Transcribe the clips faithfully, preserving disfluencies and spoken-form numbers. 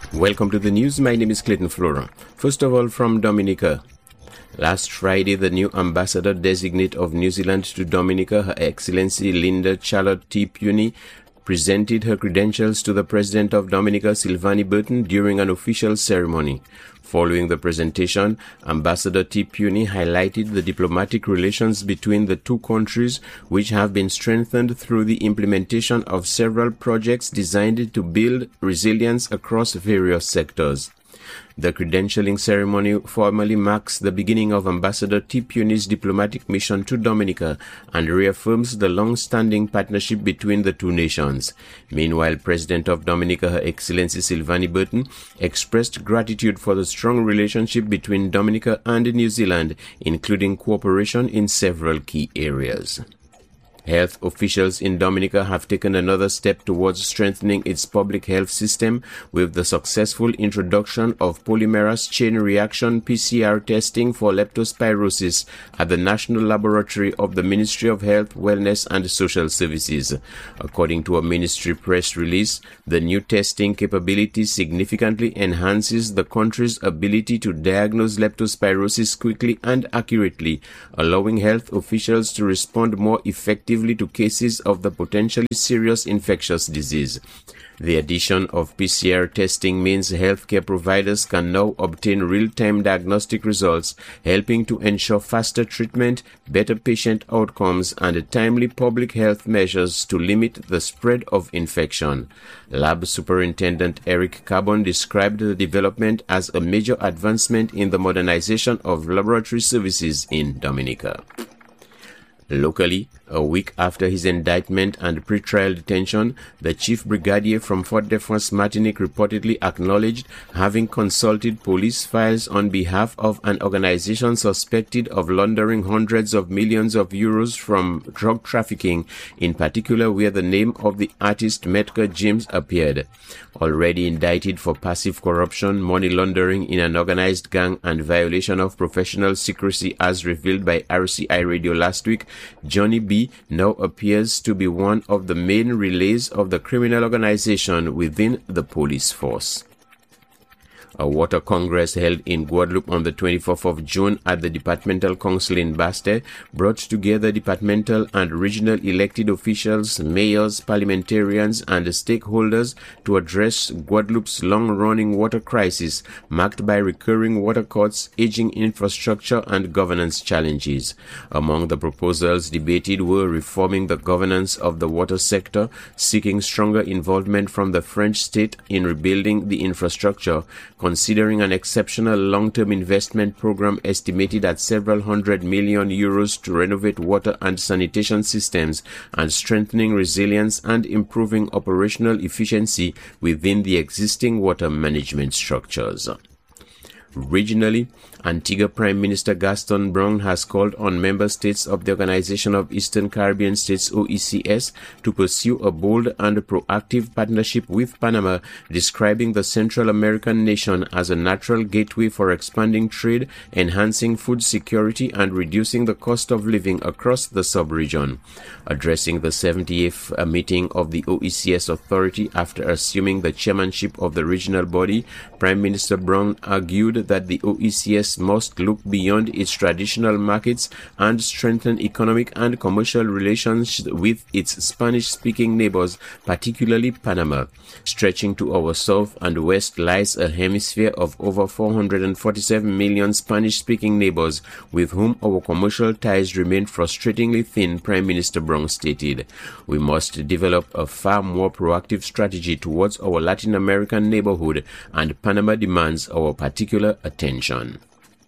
Welcome to the news. My name is Clayton Flora. First of all, from Dominica. Last Friday, the new ambassador-designate of New Zealand to Dominica, Her Excellency Linda Charlotte T. Puny, presented her credentials to the President of Dominica, Silvani Burton, during an official ceremony. Following the presentation, Ambassador T. Puny highlighted the diplomatic relations between the two countries, which have been strengthened through the implementation of several projects designed to build resilience across various sectors. The credentialing ceremony formally marks the beginning of Ambassador T. Puny's diplomatic mission to Dominica and reaffirms the long-standing partnership between the two nations. Meanwhile, President of Dominica, Her Excellency Silvani Burton, expressed gratitude for the strong relationship between Dominica and New Zealand, including cooperation in several key areas. Health officials in Dominica have taken another step towards strengthening its public health system with the successful introduction of polymerase chain reaction P C R testing for leptospirosis at the National Laboratory of the Ministry of Health, Wellness and Social Services. According to a ministry press release, the new testing capability significantly enhances the country's ability to diagnose leptospirosis quickly and accurately, allowing health officials to respond more effectively to cases of the potentially serious infectious disease. The addition of P C R testing means healthcare providers can now obtain real-time diagnostic results, helping to ensure faster treatment, better patient outcomes, and timely public health measures to limit the spread of infection. Lab Superintendent Eric Carbon described the development as a major advancement in the modernization of laboratory services in Dominica. Locally, a week after his indictment and pre-trial detention, the chief brigadier from Fort-de-France, Martinique, reportedly acknowledged having consulted police files on behalf of an organization suspected of laundering hundreds of millions of euros from drug trafficking, in particular where the name of the artist Metke James appeared. Already indicted for passive corruption, money laundering in an organized gang, and violation of professional secrecy as revealed by R C I Radio last week, Johnny B now appears to be one of the main relays of the criminal organization within the police force. A water congress held in Guadeloupe on the twenty-fourth of June at the Departmental Council in Basté brought together departmental and regional elected officials, mayors, parliamentarians, and stakeholders to address Guadeloupe's long-running water crisis, marked by recurring water cuts, aging infrastructure, and governance challenges. Among the proposals debated were reforming the governance of the water sector, seeking stronger involvement from the French state in rebuilding the infrastructure, considering an exceptional long-term investment program estimated at several hundred million euros to renovate water and sanitation systems, and strengthening resilience and improving operational efficiency within the existing water management structures. Regionally, Antigua Prime Minister Gaston Brown has called on member states of the Organization of Eastern Caribbean States O E C S to pursue a bold and proactive partnership with Panama, describing the Central American nation as a natural gateway for expanding trade, enhancing food security, and reducing the cost of living across the sub-region. Addressing the seventieth meeting of the O E C S authority after assuming the chairmanship of the regional body, Prime Minister Brown argued that the O E C S must look beyond its traditional markets and strengthen economic and commercial relations with its Spanish-speaking neighbors, particularly Panama. Stretching to our south and west lies a hemisphere of over four hundred forty-seven million Spanish-speaking neighbors, with whom our commercial ties remain frustratingly thin, Prime Minister Brown stated. We must develop a far more proactive strategy towards our Latin American neighborhood, and Panama demands our particular attention.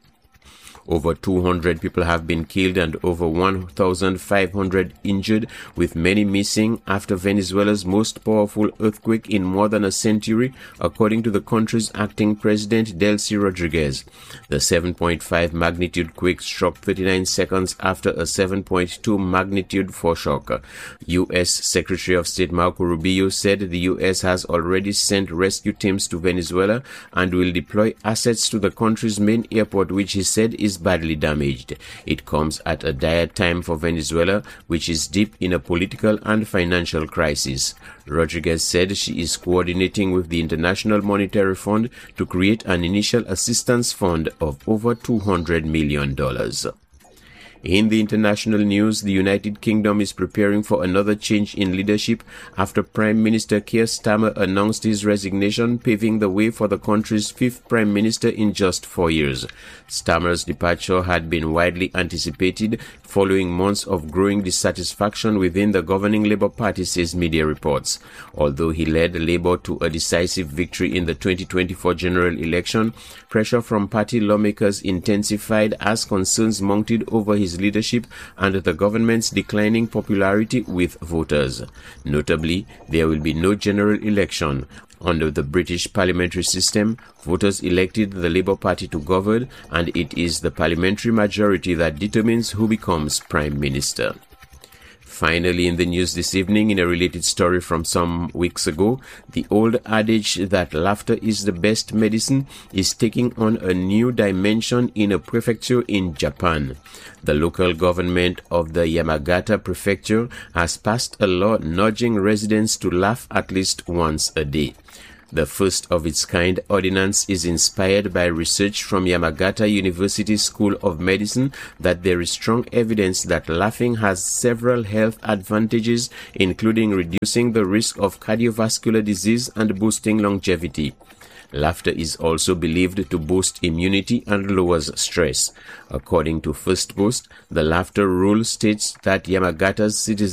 Over two hundred people have been killed and over one thousand five hundred injured, with many missing after Venezuela's most powerful earthquake in more than a century, according to the country's acting president, Delcy Rodriguez. The seven point five magnitude quake struck thirty-nine seconds after a seven point two magnitude foreshock. U S Secretary of State Marco Rubio said the U S has already sent rescue teams to Venezuela and will deploy assets to the country's main airport, which he said is badly damaged. It comes at a dire time for Venezuela, which is deep in a political and financial crisis. Rodriguez said she is coordinating with the International Monetary Fund to create an initial assistance fund of over two hundred million dollars. In the international news, the United Kingdom is preparing for another change in leadership after Prime Minister Keir Starmer announced his resignation, paving the way for the country's fifth Prime Minister in just four years. Starmer's departure had been widely anticipated following months of growing dissatisfaction within the governing Labour Party, says media reports. Although he led Labour to a decisive victory in the twenty twenty-four general election, pressure from party lawmakers intensified as concerns mounted over his leadership and the government's declining popularity with voters. Notably, there will be no general election. Under the British parliamentary system, voters elected the Labour Party to govern, and it is the parliamentary majority that determines who becomes Prime Minister. Finally, in the news this evening, in a related story from some weeks ago, the old adage that laughter is the best medicine is taking on a new dimension in a prefecture in Japan. The local government of the Yamagata prefecture has passed a law nudging residents to laugh at least once a day. The first of its kind ordinance is inspired by research from Yamagata University School of Medicine that there is strong evidence that laughing has several health advantages, including reducing the risk of cardiovascular disease and boosting longevity. Laughter is also believed to boost immunity and lowers stress. According to First Post, the laughter rule states that Yamagata's citizens